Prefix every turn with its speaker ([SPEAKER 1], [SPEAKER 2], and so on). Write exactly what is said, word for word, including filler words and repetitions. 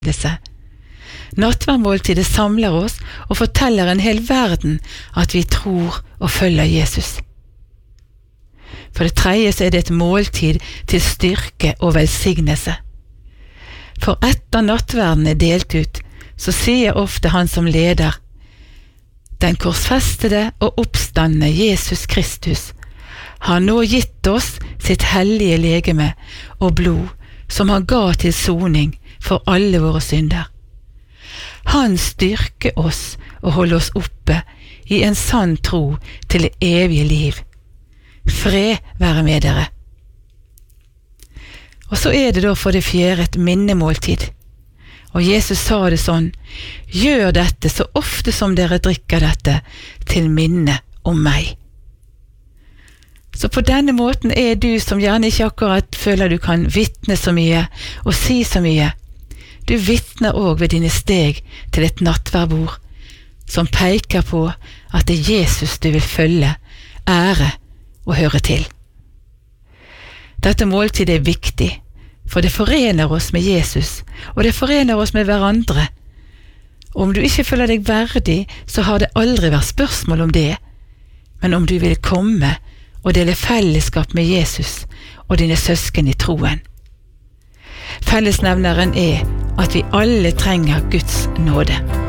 [SPEAKER 1] velsignelse. Nattverdmåltidet samler oss og forteller en hel verden at vi tror og følger Jesus. For det tredje så er det et måltid til styrke og velsignelse. For etter nattverden er delt ut, så sier ofte han som leder: Den korsfestede og oppstandne Jesus Kristus har nå gitt oss sitt hellige legeme og blod, som han ga til soning for alle våre synder. Han styrker oss og holder oss oppe i en sann tro til det evige liv. Fred være med dere. Og så er det da for det fjerde et minnemåltid. Og Jesus sa det sånn: Gjør dette så ofte som dere drikker dette, til minne om meg. Så på denne måten er du som gjerne ikke akkurat føler du kan vitne så mye og si så mye. Du vitner også ved dine steg til et nattverdbord, som peker på at det er Jesus du vil følge, ære og høre til. Dette måltidet er viktig, for det forener oss med Jesus, og det forener oss med hverandre. Om du ikke føler deg verdig, så har det aldri vært spørsmål om det, men om du vil komme og dele fellesskap med Jesus og dine søsken i troen. Fellesnevneren er at vi alle trenger Guds nåde.